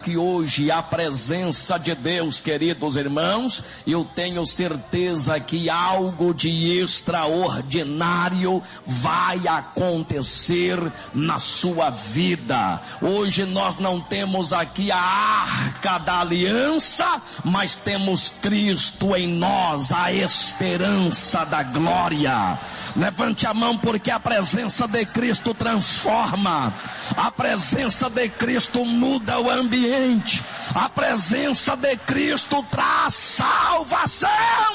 aqui hoje a presença de Deus, queridos irmãos, eu tenho certeza que algo de extraordinário vai acontecer na sua vida. Hoje nós não temos aqui a arca da aliança, mas temos Cristo em nós, a esperança da glória. Levante a mão, porque a presença de Cristo transforma, a presença de Cristo muda o ambiente, a presença de Cristo traz salvação.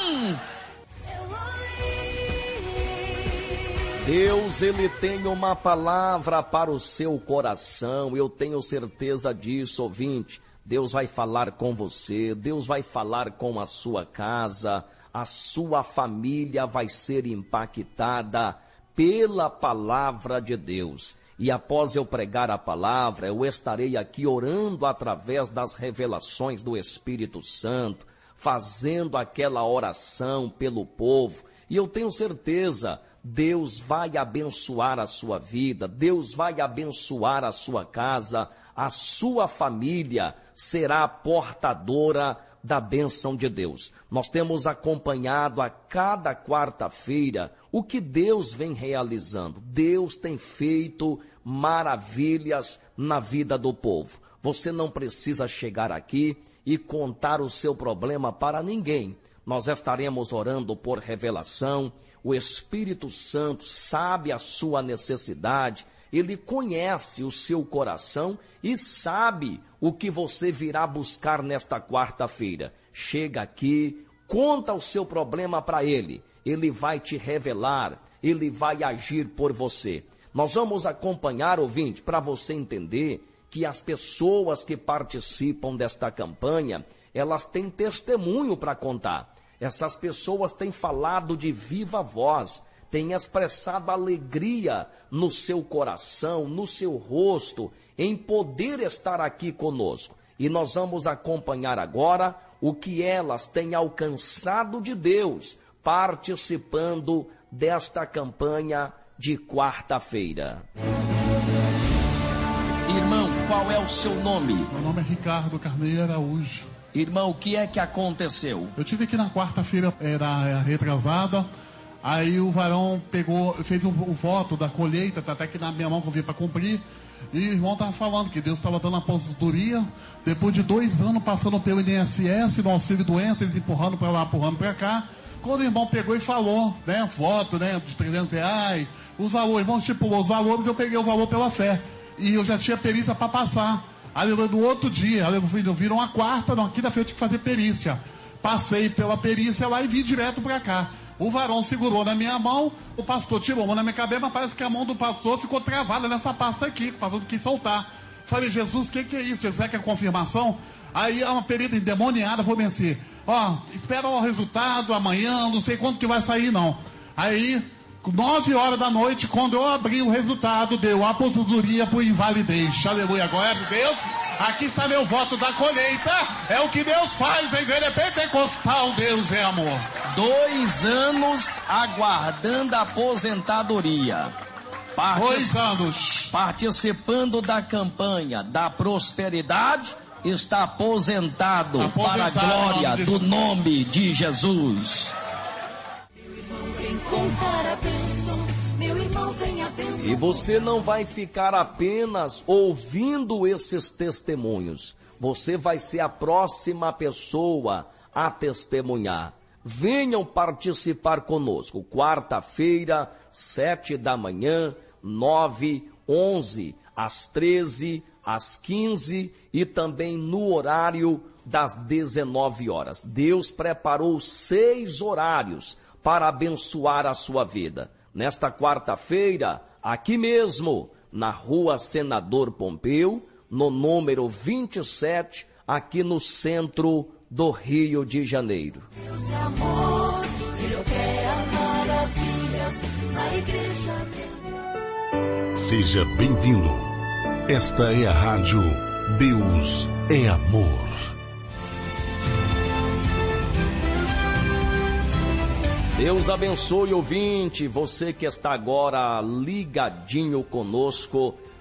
Deus, Ele tem uma palavra para o seu coração, eu tenho certeza disso, ouvinte. Deus vai falar com você, Deus vai falar com a sua casa, a sua família vai ser impactada pela palavra de Deus. E após eu pregar a palavra, eu estarei aqui orando através das revelações do Espírito Santo, fazendo aquela oração pelo povo. E eu tenho certeza, Deus vai abençoar a sua vida, Deus vai abençoar a sua casa, a sua família será portadora da bênção de Deus. Nós temos acompanhado a cada quarta-feira o que Deus vem realizando. Deus tem feito maravilhas na vida do povo. Você não precisa chegar aqui e contar o seu problema para ninguém. Nós estaremos orando por revelação. O Espírito Santo sabe a sua necessidade, Ele conhece o seu coração e sabe o que você virá buscar nesta quarta-feira. Chega aqui, conta o seu problema para Ele, Ele vai te revelar, Ele vai agir por você. Nós vamos acompanhar, ouvinte, para você entender que as pessoas que participam desta campanha, elas têm testemunho para contar. Essas pessoas têm falado de viva voz, têm expressado alegria no seu coração, no seu rosto, em poder estar aqui conosco. E nós vamos acompanhar agora o que elas têm alcançado de Deus, participando desta campanha de quarta-feira. Irmão, qual é o seu nome? Meu nome é Ricardo Carneiro Araújo. Irmão, o que é que aconteceu? Eu tive aqui na quarta-feira, era retrasada, aí o varão fez o voto da colheita, tá até aqui na minha mão que eu vi para cumprir, e o irmão estava falando que Deus estava dando a aposentadoria, depois de 2 anos passando pelo INSS, no auxílio doença, eles empurrando para lá, empurrando para cá. Quando o irmão pegou e falou, né, voto, né, de R$300, os valores, o irmão estipulou os valores, eu peguei o valor pela fé, e eu já tinha perícia para passar. Aí no outro dia, viram a quarta, na quinta-feira eu tinha que fazer perícia. Passei pela perícia lá e vim direto pra cá. O varão segurou na minha mão, o pastor tirou a mão na minha cabeça, mas parece que a mão do pastor ficou travada nessa pasta aqui, que o pastor não quis soltar. Falei, Jesus, o que é isso? Será que é confirmação? Aí uma perita endemoniada falou assim, espera o resultado amanhã, não sei quando que vai sair não. Aí, 9 horas da noite, quando eu abri o resultado, deu aposentadoria por invalidez. Aleluia, glória a Deus. Aqui está meu voto da colheita. É o que Deus faz, a igreja é pentecostal, Deus é amor. 2 anos aguardando a aposentadoria. 2 anos. Participando da campanha da prosperidade, está aposentado para a glória do nome de Jesus. E você não vai ficar apenas ouvindo esses testemunhos. Você vai ser a próxima pessoa a testemunhar. Venham participar conosco. Quarta-feira, 7 da manhã, 9, 11, às 13, às 15 e também no horário das 19 horas. Deus preparou 6 horários para abençoar a sua vida. Nesta quarta-feira, aqui mesmo, na Rua Senador Pompeu, no número 27, aqui no centro do Rio de Janeiro. Deus é amor, Ele opera maravilhas na igreja. Seja bem-vindo. Esta é a rádio Deus é Amor. Deus abençoe, ouvinte, você que está agora ligadinho conosco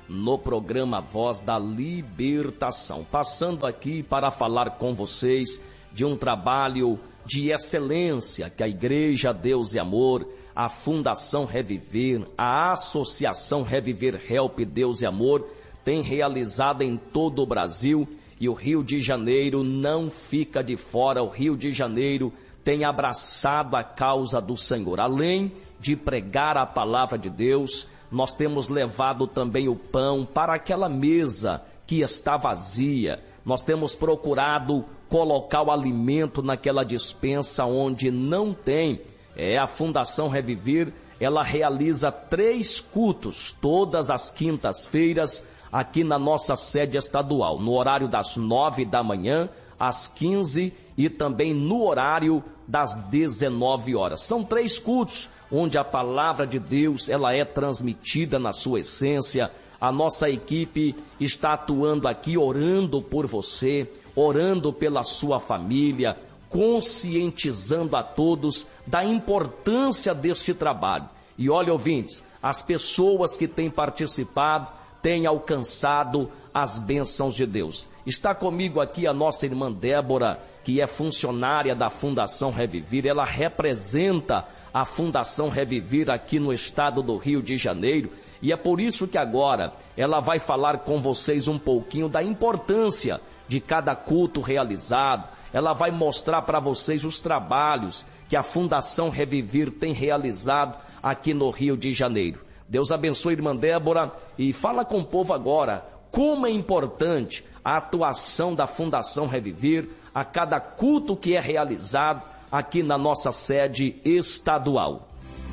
no programa Voz da Libertação. Passando aqui para falar com vocês de um trabalho de excelência que a Igreja Deus e Amor, a Fundação Reviver, a Associação Reviver Help Deus e Amor tem realizado em todo o Brasil, e o Rio de Janeiro não fica de fora. O Rio de Janeiro tem abraçado a causa do Senhor. Além de pregar a palavra de Deus, nós temos levado também o pão para aquela mesa que está vazia. Nós temos procurado colocar o alimento naquela despensa onde não tem. A Fundação Reviver, ela realiza 3 cultos todas as quintas-feiras aqui na nossa sede estadual, no horário das 9 da manhã, às 15 e também no horário das 19 horas. São 3 cultos onde a palavra de Deus ela é transmitida na sua essência. A nossa equipe está atuando aqui, orando por você, orando pela sua família, conscientizando a todos da importância deste trabalho. E olha, ouvintes, as pessoas que têm participado têm alcançado as bênçãos de Deus. Está comigo aqui a nossa irmã Débora, que é funcionária da Fundação Reviver. Ela representa a Fundação Reviver aqui no estado do Rio de Janeiro, e é por isso que agora ela vai falar com vocês um pouquinho da importância de cada culto realizado. Ela vai mostrar para vocês os trabalhos que a Fundação Reviver tem realizado aqui no Rio de Janeiro. Deus abençoe, irmã Débora, e fala com o povo agora como é importante a atuação da Fundação Reviver a cada culto que é realizado aqui na nossa sede estadual.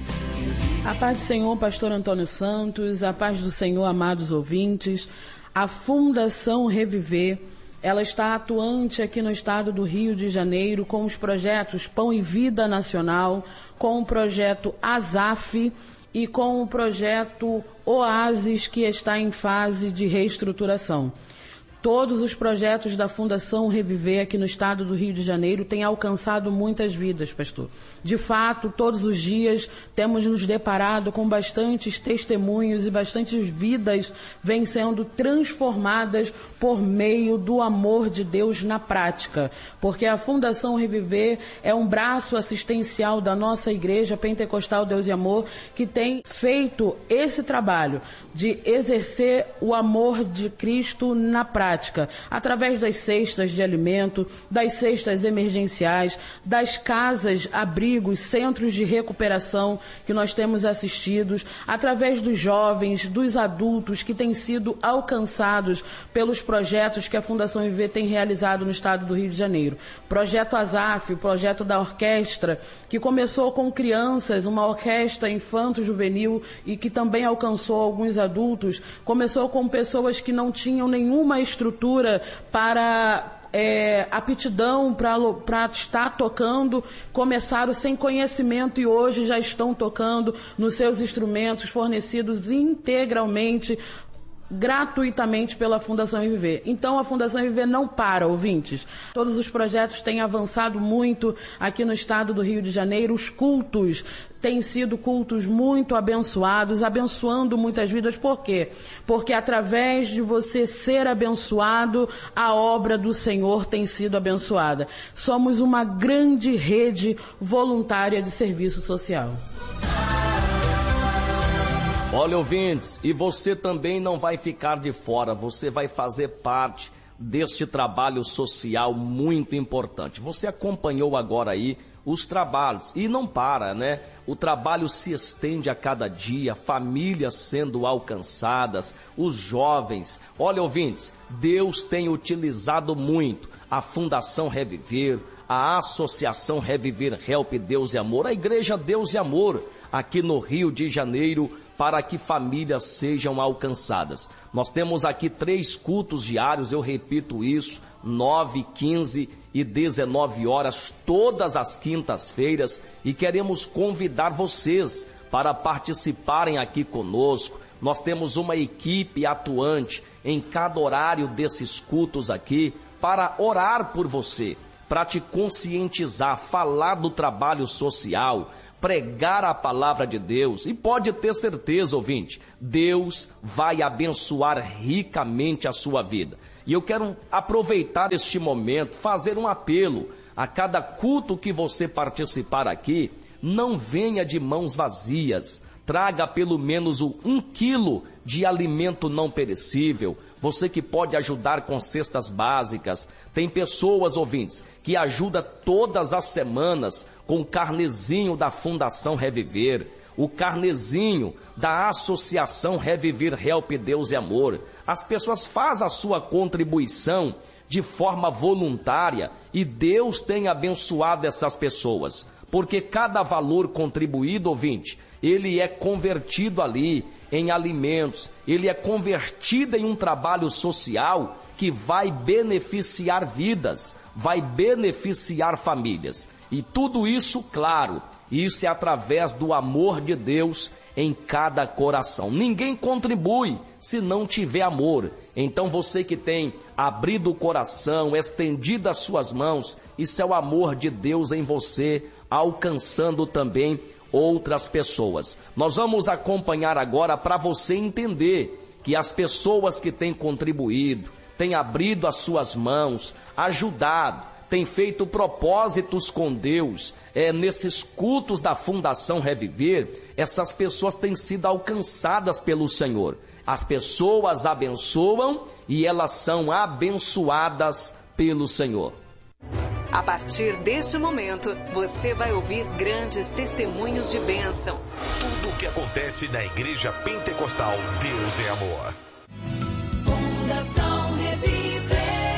A paz do Senhor, pastor Antônio Santos, a paz do Senhor, amados ouvintes. A Fundação Reviver, ela está atuante aqui no estado do Rio de Janeiro com os projetos Pão e Vida Nacional, com o projeto ASAF e com o projeto Oásis, que está em fase de reestruturação. Todos os projetos da Fundação Reviver aqui no estado do Rio de Janeiro têm alcançado muitas vidas, pastor. De fato, todos os dias temos nos deparado com bastantes testemunhos e bastantes vidas vêm sendo transformadas por meio do amor de Deus na prática. Porque a Fundação Reviver é um braço assistencial da nossa Igreja Pentecostal Deus e Amor, que tem feito esse trabalho de exercer o amor de Cristo na prática, através das cestas de alimento, das cestas emergenciais, das casas, abrigos, centros de recuperação que nós temos assistidos, através dos jovens, dos adultos que têm sido alcançados pelos projetos que a Fundação Viver tem realizado no estado do Rio de Janeiro. Projeto ASAF, o projeto da orquestra, que começou com crianças, uma orquestra infanto-juvenil e que também alcançou alguns adultos, começou com pessoas que não tinham nenhuma estrutura para aptidão para estar tocando, começaram sem conhecimento e hoje já estão tocando nos seus instrumentos fornecidos integralmente, gratuitamente pela Fundação Viver. Então a Fundação Viver não para, ouvintes. Todos os projetos têm avançado muito aqui no estado do Rio de Janeiro. Os cultos têm sido cultos muito abençoados, abençoando muitas vidas. Por quê? Porque através de você ser abençoado, a obra do Senhor tem sido abençoada. Somos uma grande rede voluntária de serviço social. Olha, ouvintes, e você também não vai ficar de fora, você vai fazer parte deste trabalho social muito importante. Você acompanhou agora aí os trabalhos, e não para, né? O trabalho se estende a cada dia, famílias sendo alcançadas, os jovens. Olha, ouvintes, Deus tem utilizado muito a Fundação Reviver, a Associação Reviver Help Deus e Amor, a Igreja Deus e Amor, aqui no Rio de Janeiro, para que famílias sejam alcançadas. Nós temos aqui 3 cultos diários, eu repito isso, 9, 15 e 19 horas, todas as quintas-feiras, e queremos convidar vocês para participarem aqui conosco. Nós temos uma equipe atuante em cada horário desses cultos aqui, para orar por você, para te conscientizar, falar do trabalho social, pregar a palavra de Deus. E pode ter certeza, ouvinte, Deus vai abençoar ricamente a sua vida. E eu quero aproveitar este momento, fazer um apelo a cada culto que você participar aqui. Não venha de mãos vazias. Traga pelo menos 1 quilo de alimento não perecível. Você que pode ajudar com cestas básicas. Tem pessoas, ouvintes, que ajudam todas as semanas com o carnezinho da Fundação Reviver, o carnezinho da Associação Reviver Help Deus e Amor. As pessoas fazem a sua contribuição de forma voluntária e Deus tem abençoado essas pessoas. Porque cada valor contribuído, ouvinte, ele é convertido ali em alimentos, ele é convertido em um trabalho social que vai beneficiar vidas, vai beneficiar famílias. E tudo isso, claro, isso é através do amor de Deus em cada coração. Ninguém contribui se não tiver amor. Então você que tem abrido o coração, estendido as suas mãos, isso é o amor de Deus em você, alcançando também outras pessoas. Nós vamos acompanhar agora para você entender que as pessoas que têm contribuído, têm abrido as suas mãos, ajudado, têm feito propósitos com Deus, nesses cultos da Fundação Reviver, essas pessoas têm sido alcançadas pelo Senhor. As pessoas abençoam e elas são abençoadas pelo Senhor. A partir deste momento, você vai ouvir grandes testemunhos de bênção. Tudo o que acontece na Igreja Pentecostal Deus é Amor. Fundação Reviver.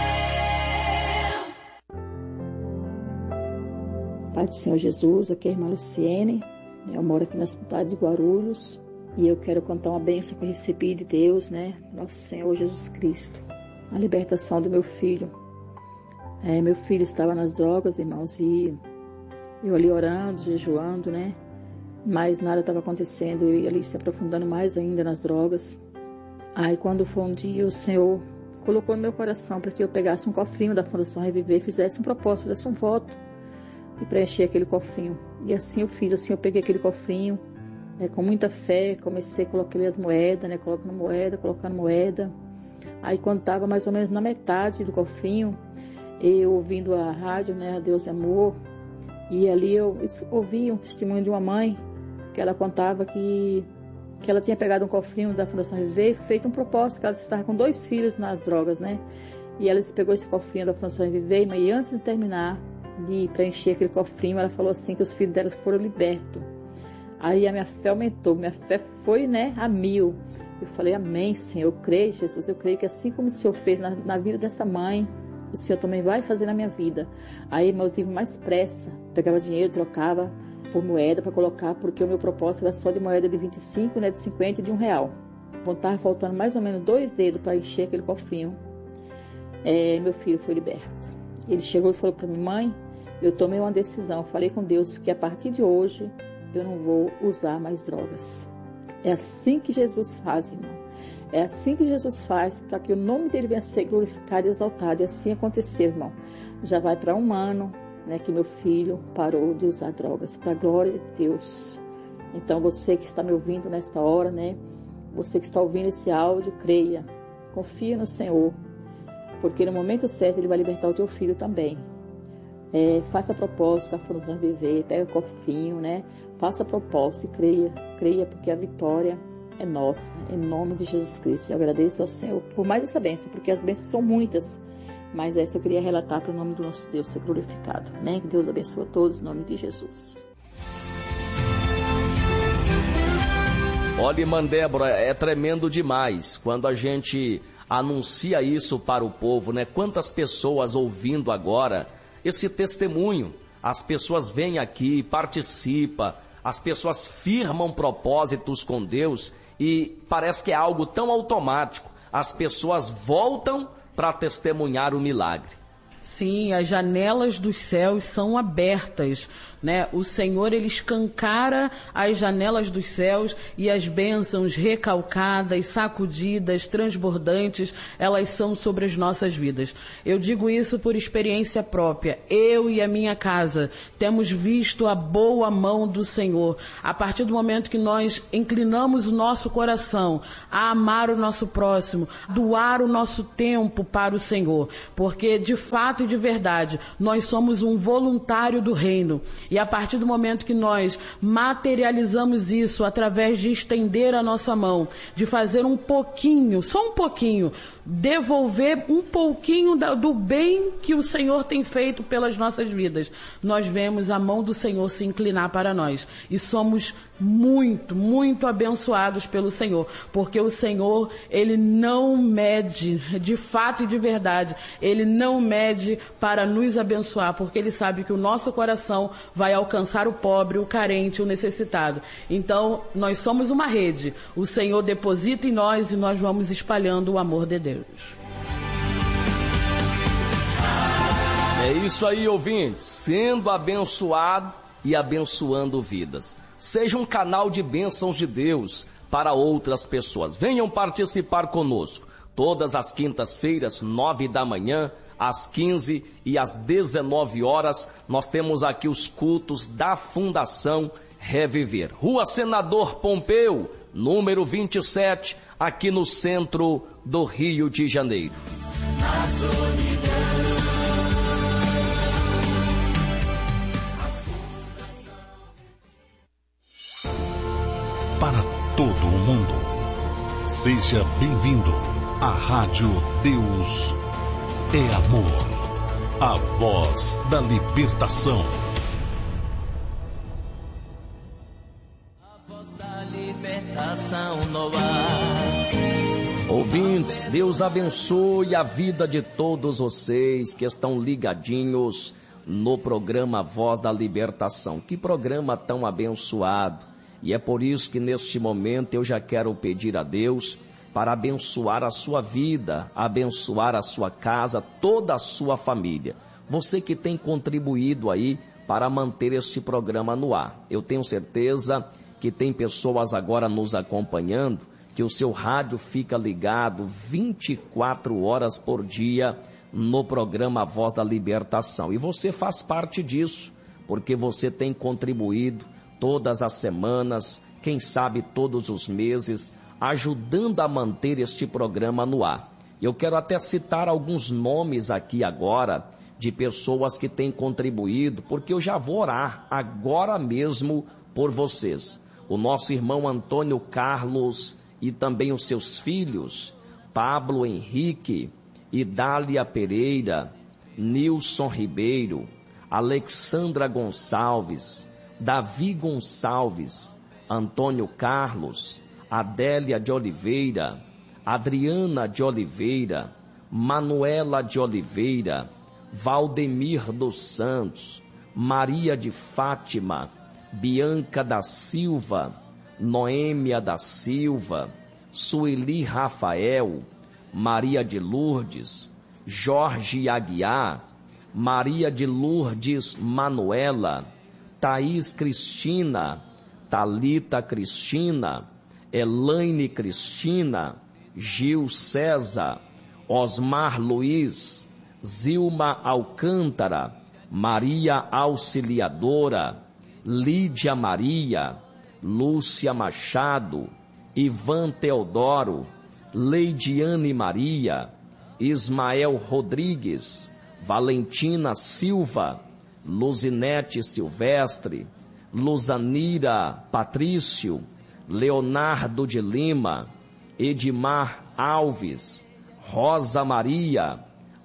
Pai do Senhor Jesus, aqui é a irmã Luciene. Eu moro aqui na cidade de Guarulhos. E eu quero contar uma bênção que eu recebi de Deus, né? Nosso Senhor Jesus Cristo. A libertação do meu filho. Meu filho estava nas drogas, irmãos, e eu ali orando, jejuando, né? Mas nada estava acontecendo, ele ali se aprofundando mais ainda nas drogas. Aí quando foi um dia, o Senhor colocou no meu coração para que eu pegasse um cofrinho da Fundação Reviver, fizesse um propósito, fizesse um voto e preencher aquele cofrinho. E assim eu fiz, assim eu peguei aquele cofrinho, com muita fé, comecei a colocar ali as moedas, né? Colocando moeda. Aí quando estava mais ou menos na metade do cofrinho, eu ouvindo a rádio, né, a Deus é Amor, e ali eu ouvi um testemunho de uma mãe, que ela contava que ela tinha pegado um cofrinho da Fundação Reviver e feito um propósito, que ela estava com 2 filhos nas drogas, né, e ela pegou esse cofrinho da Fundação Reviver, mas antes de terminar de preencher aquele cofrinho, ela falou assim, que os filhos delas foram libertos. Aí a minha fé aumentou, minha fé foi, né, a 1000. Eu falei, amém, Senhor, eu creio, Jesus, eu creio que assim como o Senhor fez na vida dessa mãe, o Senhor também vai fazer na minha vida. Aí eu tive mais pressa, pegava dinheiro, trocava por moeda para colocar, porque o meu propósito era só de moeda de 25, né, de 50 e de R$1. Então estava faltando mais ou menos 2 dedos para encher aquele cofrinho. Meu filho foi liberto. Ele chegou e falou para mim, mãe, eu tomei uma decisão, eu falei com Deus que a partir de hoje eu não vou usar mais drogas. É assim que Jesus faz, irmão. É assim que Jesus faz para que o nome dele venha a ser glorificado e exaltado. E assim aconteceu, irmão. Já vai para 1 ano, né, que meu filho parou de usar drogas, para a glória de Deus. Então você que está me ouvindo nesta hora, né, você que está ouvindo esse áudio, creia, confia no Senhor, porque no momento certo ele vai libertar o teu filho também. Faça propósito, a Fundação Viver, pega o cofrinho, né, faça propósito e creia, porque a vitória é nossa, em nome de Jesus Cristo. Eu agradeço ao Senhor por mais essa bênção, porque as bênçãos são muitas, mas essa eu queria relatar para o nome do nosso Deus ser glorificado. Amém? Que Deus abençoe a todos, em nome de Jesus. Olha, irmã Débora, é tremendo demais quando a gente anuncia isso para o povo, né? Quantas pessoas ouvindo agora esse testemunho, as pessoas vêm aqui, participam, as pessoas firmam propósitos com Deus e parece que é algo tão automático. As pessoas voltam para testemunhar o milagre. Sim, as janelas dos céus são abertas, né? O Senhor, Ele escancara as janelas dos céus e as bênçãos recalcadas, sacudidas, transbordantes, elas são sobre as nossas vidas. Eu digo isso por experiência própria. Eu e a minha casa temos visto a boa mão do Senhor. A partir do momento que nós inclinamos o nosso coração a amar o nosso próximo, doar o nosso tempo para o Senhor, porque de fato e de verdade, nós somos um voluntário do reino. E a partir do momento que nós materializamos isso através de estender a nossa mão, de fazer um pouquinho, só um pouquinho, devolver um pouquinho do bem que o Senhor tem feito pelas nossas vidas, nós vemos a mão do Senhor se inclinar para nós. E somos muito, muito abençoados pelo Senhor, porque o Senhor, Ele não mede, de fato e de verdade, Ele não mede para nos abençoar, porque Ele sabe que o nosso coração vai alcançar o pobre, o carente, o necessitado. Então, nós somos uma rede. O Senhor deposita em nós e nós vamos espalhando o amor de Deus. É isso aí, ouvintes, sendo abençoado e abençoando vidas. Seja um canal de bênçãos de Deus para outras pessoas. Venham participar conosco. Todas as quintas-feiras, 9 da manhã, às 15 e às 19 horas, nós temos aqui os cultos da Fundação Reviver. Rua Senador Pompeu, número 27, aqui no centro do Rio de Janeiro. Na solidão. Para todo o mundo, seja bem-vindo à Rádio Deus é Amor, a voz da libertação. A voz da libertação no ar. Ouvintes, Deus abençoe a vida de todos vocês que estão ligadinhos no programa Voz da Libertação. Que programa tão abençoado! E é por isso que neste momento eu já quero pedir a Deus para abençoar a sua vida, abençoar a sua casa, toda a sua família. Você que tem contribuído aí para manter este programa no ar. Eu tenho certeza que tem pessoas agora nos acompanhando, que o seu rádio fica ligado 24 horas por dia no programa Voz da Libertação. E você faz parte disso, porque você tem contribuído todas as semanas, quem sabe todos os meses, ajudando a manter este programa no ar. Eu quero até citar alguns nomes aqui agora de pessoas que têm contribuído, porque eu já vou orar agora mesmo por vocês. O nosso irmão Antônio Carlos e também os seus filhos, Pablo Henrique, Idália Pereira, Nilson Ribeiro, Alexandra Gonçalves, Davi Gonçalves, Antônio Carlos, Adélia de Oliveira, Adriana de Oliveira, Manuela de Oliveira, Valdemir dos Santos, Maria de Fátima, Bianca da Silva, Noêmia da Silva, Sueli Rafael, Maria de Lourdes, Jorge Aguiar, Maria de Lourdes Manuela, Thaís Cristina, Thalita Cristina, Elaine Cristina, Gil César, Osmar Luiz, Zilma Alcântara, Maria Auxiliadora, Lídia Maria, Lúcia Machado, Ivan Teodoro, Leidiane Maria, Ismael Rodrigues, Valentina Silva, Luzinete Silvestre, Luzanira Patrício, Leonardo de Lima, Edmar Alves, Rosa Maria,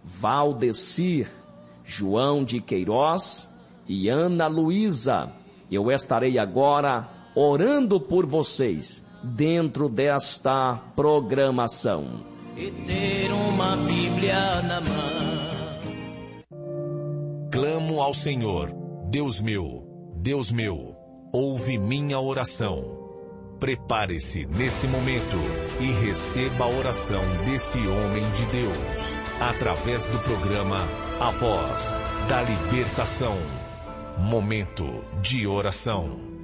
Valdecir, João de Queiroz e Ana Luísa. Eu estarei agora orando por vocês dentro desta programação. E ter uma Bíblia na mão. Clamo ao Senhor, Deus meu, ouve minha oração. Prepare-se nesse momento e receba a oração desse homem de Deus, através do programa A Voz da Libertação. Momento de oração.